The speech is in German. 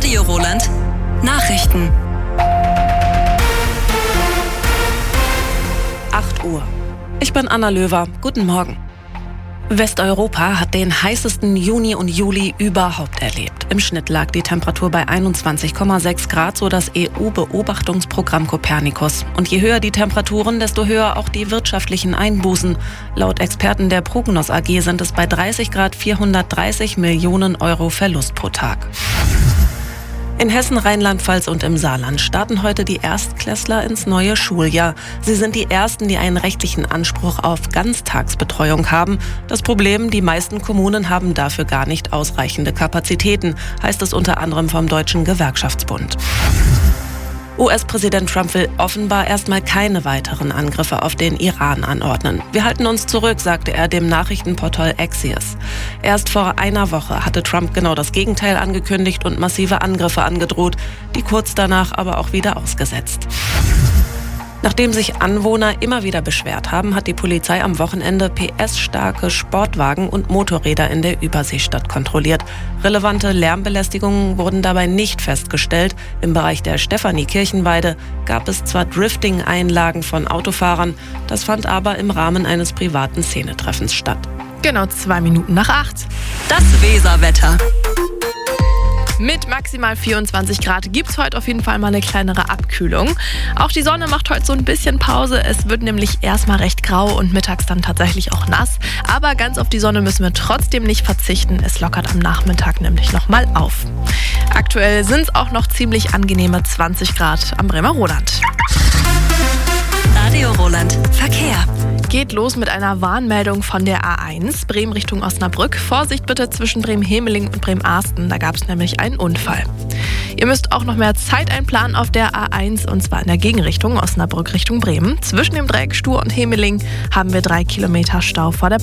Radio Roland. Nachrichten. 8 Uhr. Ich bin Anna Löwer. Guten Morgen. Westeuropa hat den heißesten Juni und Juli überhaupt erlebt. Im Schnitt lag die Temperatur bei 21,6 Grad, so das EU-Beobachtungsprogramm Copernicus. Und je höher die Temperaturen, desto höher auch die wirtschaftlichen Einbußen. Laut Experten der Prognos AG sind es bei 30 Grad 430 Millionen Euro Verlust pro Tag. In Hessen, Rheinland-Pfalz und im Saarland starten heute die Erstklässler ins neue Schuljahr. Sie sind die Ersten, die einen rechtlichen Anspruch auf Ganztagsbetreuung haben. Das Problem, die meisten Kommunen haben dafür gar nicht ausreichende Kapazitäten, heißt es unter anderem vom Deutschen Gewerkschaftsbund. US-Präsident Trump will offenbar erstmal keine weiteren Angriffe auf den Iran anordnen. Wir halten uns zurück, sagte er dem Nachrichtenportal Axios. Erst vor einer Woche hatte Trump genau das Gegenteil angekündigt und massive Angriffe angedroht, die kurz danach aber auch wieder ausgesetzt. Nachdem sich Anwohner immer wieder beschwert haben, hat die Polizei am Wochenende PS-starke Sportwagen und Motorräder in der Überseestadt kontrolliert. Relevante Lärmbelästigungen wurden dabei nicht festgestellt. Im Bereich der Stefanie-Kirchenweide gab es zwar Drifting-Einlagen von Autofahrern, das fand aber im Rahmen eines privaten Szenetreffens statt. Genau 2 Minuten nach 8. Das Weserwetter. Mit maximal 24 Grad gibt es heute auf jeden Fall mal eine kleinere Abkühlung. Auch die Sonne macht heute so ein bisschen Pause. Es wird nämlich erstmal recht grau und mittags dann tatsächlich auch nass. Aber ganz auf die Sonne müssen wir trotzdem nicht verzichten. Es lockert am Nachmittag nämlich nochmal auf. Aktuell sind es auch noch ziemlich angenehme 20 Grad am Bremer Roland. Radio Roland. Verkehr. Geht los mit einer Warnmeldung von der A1, Bremen Richtung Osnabrück. Vorsicht bitte zwischen Bremen-Hemeling und Bremen-Arsten, da gab es nämlich einen Unfall. Ihr müsst auch noch mehr Zeit einplanen auf der A1 und zwar in der Gegenrichtung Osnabrück Richtung Bremen. Zwischen dem Dreieck Stur und Hemeling haben wir 3 Kilometer Stau vor der